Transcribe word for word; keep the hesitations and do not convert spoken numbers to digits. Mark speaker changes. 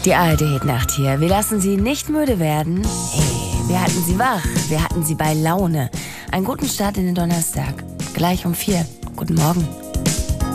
Speaker 1: Die A R D-Hitnacht hier. Wir lassen Sie nicht müde werden. Hey, wir hatten Sie wach. Wir hatten Sie bei Laune. Einen guten Start in den Donnerstag. Gleich um vier. Guten Morgen.